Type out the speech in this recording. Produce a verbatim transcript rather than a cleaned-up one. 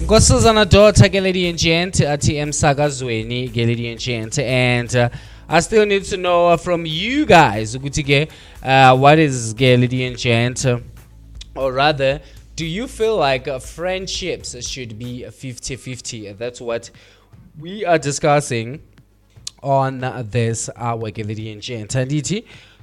Nkosazana daughter, lady and gent, at T M Sagazweni, lady and gent, and uh, I still need to know uh, from you guys, uh, what is lady and gent, uh, or rather, do you feel like uh, friendships should be fifty fifty? That's what we are discussing on uh, this our lady and gent. And